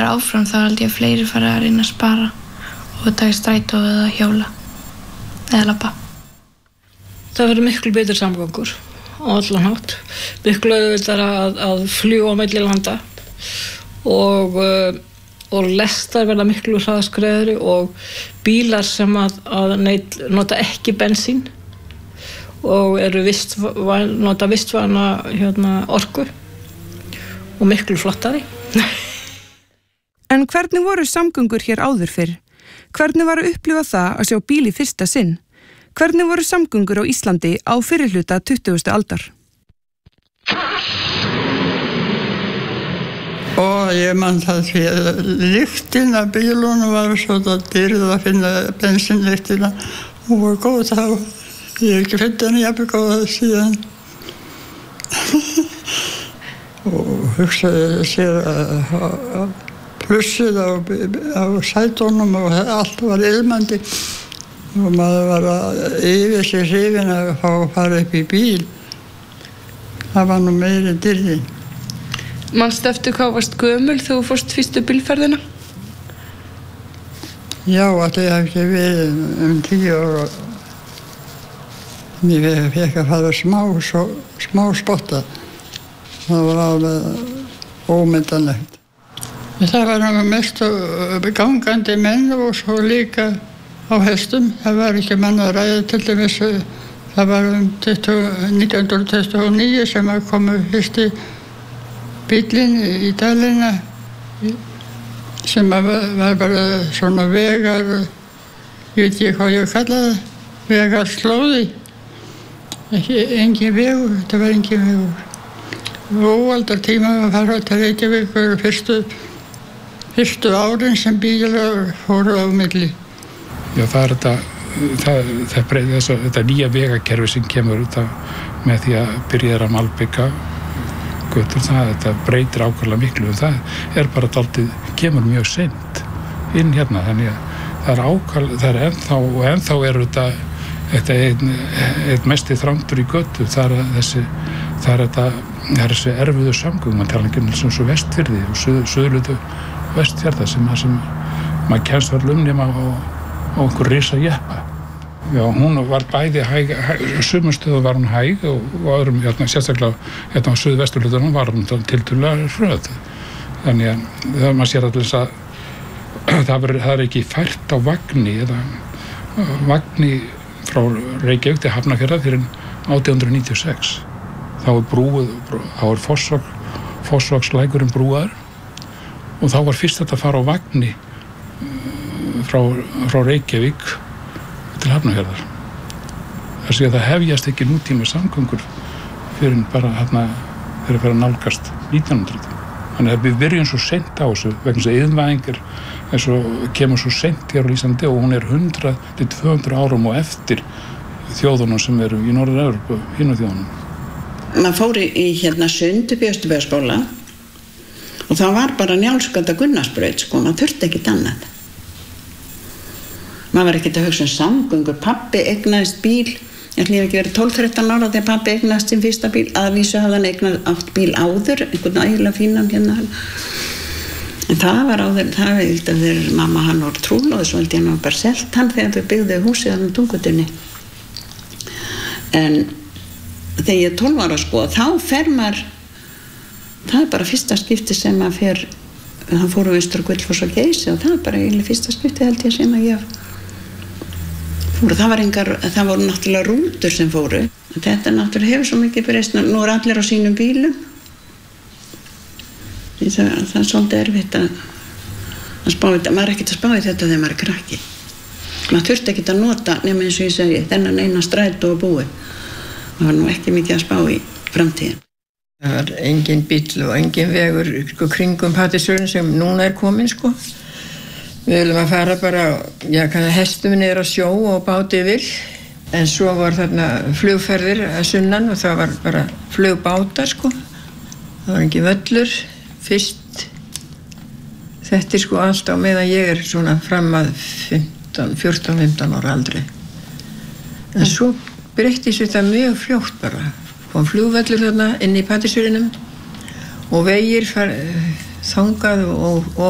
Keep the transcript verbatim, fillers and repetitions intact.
heldur áfram þá held ég að fleiri fara að reyna að spara og taka strætó eða hjóla eða labba. Það verður miklu betur samgöngur á allan hátt. Miklu auðveldara að, að fljúga á milli landa og, og lestar verða miklu hraðskreiðari og bílar sem að, að neit, nota ekki bensín og eru vist, nota vistvæna hérna, orku og miklu flottari. En hvernig voru samgöngur hér áður fyrr? Hvernig var að upplifa það að sjá bíl í fyrsta sinn? Hvernig voru samgöngur á Íslandi á fyrri hluta tuttugustu aldar? Og ég man það því að lyktin af bílunum var svo dýrð að finna bensinlyktina. Hún var góð þá. Ég hef ekki fundið henni jafnvel góða síðan. Og hugsaði sér að plussið á, á sætunum og allt var ilmandi. Og maður var að yfir sig hrifinn að fá að fara upp í bíl. Það var nú meiri dýrðin. Manstu eftir hvað varst gömul þegar þú fórst fyrstu bílferðina? Já, þetta ég hef ekki verið um tíu ára. Ég fekk að fara smá, svo, smá spotta. Það var alveg ómyndanlegt. Það var náttúrulega mest gangandi menn og svo líka á hestum. Það var ekki menn að ræða til dæmis. Það var um nítján hundruð tuttugu og níu sem komu fyrsti bíllinn í Dalina sem var bara svona vegar, ég veit ekki hvað ég kalla það, vegarslóði. Ekki, engin vegur, þetta var engin vegur. Óaldartíma að fara til Reykjavíkur fyrstu, fyrstu árin sem bílar fóru á milli. Já, það er þetta, það, það breyði þess að þetta nýja vegakerfi sem kemur út af með því að byrja að malbika götur, það þetta breytir ákvarðlega miklu og það er bara dálítið, kemur mjög seint inn hérna, þannig að það er ákvarðlega, það er ennþá og ennþá er þetta Þetta er einn, einn mesti þrándur í götu, það er þessi, það er þetta, það er þessi erfiðu samgöngum, maður tala ekki um sem svo Vestfirði og suð, suðlutu Vestfjarða sem, sem maður kemst var lumnima og, og einhver risa jeppa. Já, hún var bæði hæg, hæg sumum stöðu var hún hæg og, og öðrum, hérna, sérstaklega hérna á suðvesturlutunum var hún tiltölulega hröð. Þannig að það maður sér alltaf að það, var, það er ekki fært á vagni eða vagni frá Reykjavík til Hafnarfjarðar fyrir átján hundruð níutíu og sex. Þá er brúið, þá er Fossvog, Fossvogslækurinn brúaður og þá var fyrst þetta að fara á vagni frá, frá Reykjavík til Hafnarfjarðar. Það sé að það hefjast ekki nútíma samgöngur fyrir bara hérna fyrir að fara nálgast nítján hundruð. Þannig að við byrjum svo seint á þessu vegna þess að iðnvæðing er eins og kemur svo seint hér á Íslandi og hún er hundrað til tvö hundruð árum og eftir þjóðunum sem eru í Norður-Evrópu, hinu þjóðunum. Maður fór í hérna Sund upp í Austurbæjarskóla og það var bara Njálsgata Gunnarsbraut, sko, maður þurfti ekkert annað. Maður var ekkert að hugsa um samgöngur, pabbi eignaðist bíl, ég ætli ég hef ekki verið tólf þrettán ára þegar pabbi eignaðist sinn fyrsta bíl, að vísu hafði hann eignað átt bíl áður, einhvern ægilega fínan hérna. En það var áður, það veit að þeir, mamma hann var trúlóð, svo held ég hann var bara selt hann þegar þau byggðu húsið hann á Tungutunni. En þegar ég er tólf ára, sko, þá fer maður, það er bara fyrsta skipti sem maður fer, hann fór á Austur og Gullfoss og Geysi og það er bara eiginlega fyrsta skipti held ég sem að ég fór. Það var engar, það voru náttúrulega rútur sem fóru. Þetta náttúrulega hefur svo mikið breyst, nú er allir á sínum bílum. Það, það er svolítið erfitt að, að spá þetta, maður er ekkert að spá í þetta þegar maður er krakki. Maður þurfti ekkert að nota nema eins og ég segi, þennan eina strætó og búið. Það var nú ekki mikið að spá í framtíðin. Það var engin bíll og engin vegur sko, kringum Patreksfjörðinn sem núna er komin, sko. Við viljum að fara bara, já, kannar hestum niður á sjó og báti yfir. En svo var þarna flugferðir að sunnan og það var bara flugbátar, sko. Það var engin völlur. Fyrst, þetta er sko allt á meðan ég er svona fram að fjórtán fimmtán ára aldrei. En svo breyttist þetta mjög fljótt bara. Kom flugvöllur þarna inn í Patreksfjörðinum og vegir þangað og, og